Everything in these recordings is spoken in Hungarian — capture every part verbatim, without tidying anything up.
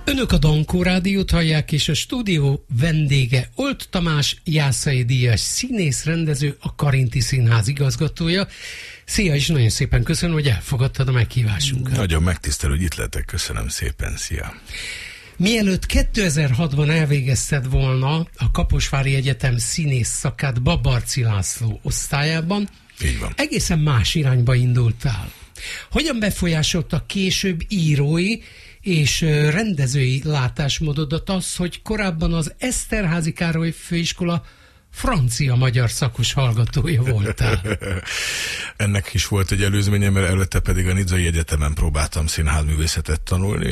Önök a Dankó Rádiót hallják, és a stúdió vendége Old Tamás, Jászai díjas színész, rendező, a Karinti Színház igazgatója. Szia, és nagyon szépen köszönöm, hogy elfogadtad a meghívásunkat. Nagyon megtisztelő, hogy itt lettek, köszönöm szépen, szia. Mielőtt kétezer-hatban elvégezted volna a Kaposvári Egyetem színész szakát Babarczy László osztályában, így van, egészen más irányba indultál. Hogyan befolyásolta később írói és rendezői látásmódodat az, hogy korábban az Eszterházy Károly Főiskola francia-magyar szakos hallgatója voltál? Ennek is volt egy előzménye, mert előtte pedig a Nizzai Egyetemen próbáltam színházművészetet tanulni.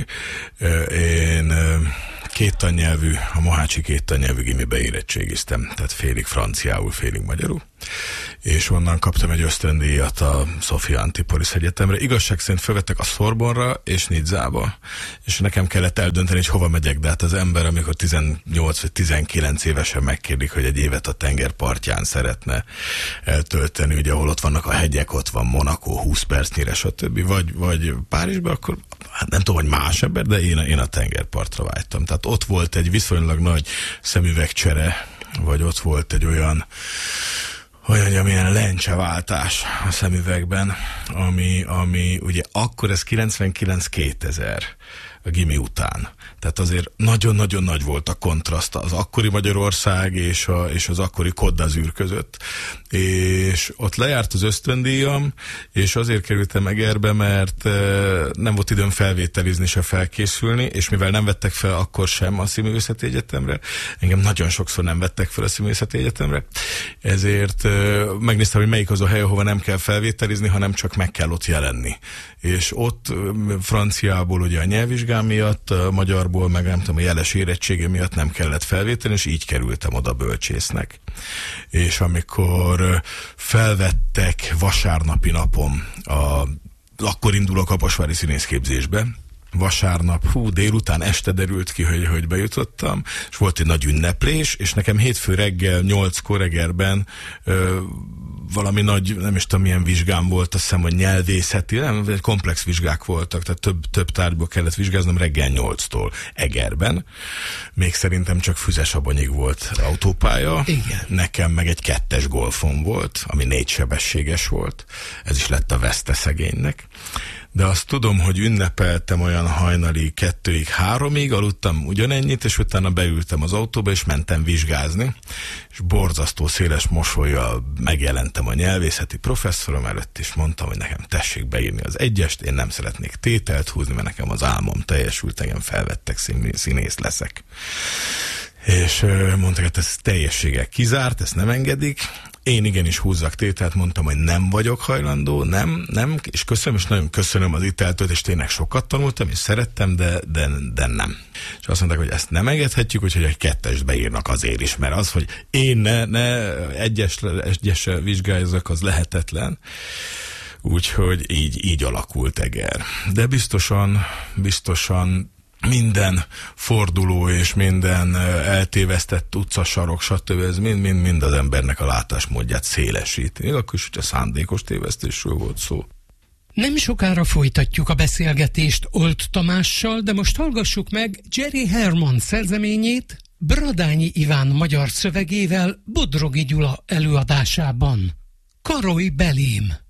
Én két tannyelvű, a mohácsi két tannyelvű gimibe érettségiztem, tehát félig franciául, félig magyarul, és onnan kaptam egy ösztöndíjat a Sofia Antipolis Egyetemre. Igazság szerint felvettek a Sorbonra és Nizzába, és nekem kellett eldönteni, hogy hova megyek, de hát az ember, amikor tizennyolc vagy tizenkilenc évesen megkérdik, hogy egy évet a tenger partján szeretne eltölteni, ugye ahol ott vannak a hegyek, ott van Monaco, húsz percnyire, stb. Vagy, vagy Párizsban, akkor hát nem tudom, hogy más ember, de én, én a tengerpartra vágytam. Tehát ott volt egy viszonylag nagy szemüvegcsere, vagy ott volt egy olyan olyan, amilyen lencseváltás a szemüvegben, ami, ami ugye akkor ez kilencvenkilenc kétezer a gimi után. Tehát azért nagyon-nagyon nagy volt a kontraszt az akkori Magyarország és, a, és az akkori Côte d'Azur között. És ott lejárt az ösztöndíjam, és azért kerültem Egerbe, mert e, nem volt időm felvételizni, se felkészülni, és mivel nem vettek fel akkor sem a Színművészeti Egyetemre, engem nagyon sokszor nem vettek fel a Színművészeti Egyetemre, ezért e, megnéztem, hogy melyik az a hely, ahova nem kell felvételizni, hanem csak meg kell ott jelenni. És ott franciából ugye a nyelvvizsgám miatt, a magyarból meg nem tudom, a jeles érettsége miatt nem kellett felvéteni, és így kerültem oda bölcsésznek. És amikor felvettek vasárnapi napom, a, akkor indul a kaposvári színészképzésbe, vasárnap, hú, délután, este derült ki, hogy, hogy bejutottam, és volt egy nagy ünneplés, és nekem hétfő reggel nyolckor Egerben ö, valami nagy, nem is tudom milyen vizsgám volt, azt hiszem, hogy nyelvészeti, nem, komplex vizsgák voltak, tehát több, több tárgyból kellett vizsgáznom reggel nyolctól Egerben. Még szerintem csak Füzesabonyig volt autópálya. Igen. Nekem meg egy kettes golfom volt, ami négy sebességes volt. Ez is lett a veszte szegénynek. De azt tudom, hogy ünnepeltem olyan hajnali kettőig, háromig, aludtam ugyanennyit, és utána beültem az autóba, és mentem vizsgázni, és borzasztó széles mosollyal megjelentem a nyelvészeti professzorom előtt, és mondtam, hogy nekem tessék beírni az egyest, én nem szeretnék tételt húzni, mert nekem az álmom teljesült, engem felvettek, színész leszek. És mondták, hogy ez teljességgel kizárt, ezt nem engedik. Én igenis húzzak tételt, mondtam, hogy nem vagyok hajlandó, nem, nem, és köszönöm, és nagyon köszönöm az iteltőt, és tényleg sokat tanultam, és szerettem, de, de, de nem. És azt mondták, hogy ezt nem engedhetjük, úgyhogy egy kettest beírnak azért is, mert az, hogy én ne, ne egyesre, egyesre vizsgáljak, az lehetetlen. Úgyhogy így, így alakult Eger. De biztosan, biztosan minden forduló és minden eltévesztett utcasarok, stb. Ez mind, mind az embernek a látásmódját szélesíti. Még akkor is, hogy a szándékos tévesztésről volt szó. Nem sokára folytatjuk a beszélgetést Old Tamással, de most hallgassuk meg Jerry Herman szerzeményét Bradányi Iván magyar szövegével Bodrogi Gyula előadásában. Karolj belém!